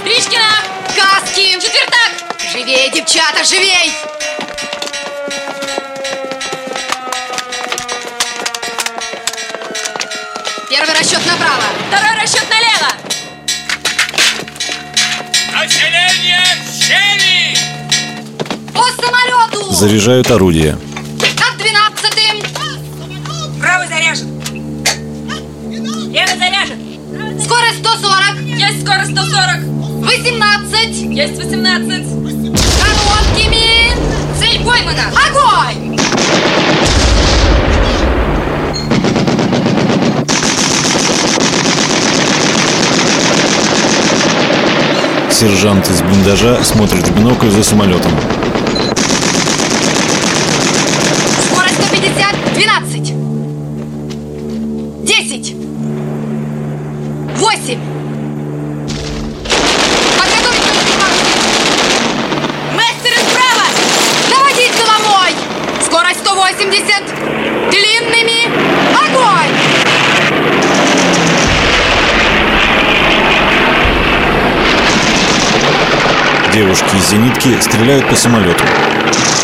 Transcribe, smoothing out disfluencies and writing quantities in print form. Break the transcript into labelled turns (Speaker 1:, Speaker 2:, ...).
Speaker 1: Гришкина!
Speaker 2: Каски!
Speaker 1: Четвертак!
Speaker 2: Живей, девчата, живей! Первый расчет направо.
Speaker 1: Второй расчет налево!
Speaker 3: Население в щели!
Speaker 2: По самолету!
Speaker 4: Заряжают орудие.
Speaker 2: Над 12-м.
Speaker 1: Правый заряжен! Левый заряжен!
Speaker 2: Скорость 140.
Speaker 1: Есть скорость 140!
Speaker 2: 18.
Speaker 1: Есть 18!
Speaker 2: Короткими. Цель поймана. Огонь!
Speaker 4: Сержант из блиндажа смотрит в бинокль за самолетом.
Speaker 2: Скорость 150. 12. 10. 8. Подготовить боеприпасы.
Speaker 1: Мастер справа!
Speaker 2: Наводить головой. Скорость 180. Длинными. Огонь!
Speaker 4: Девушки из зенитки стреляют по самолету.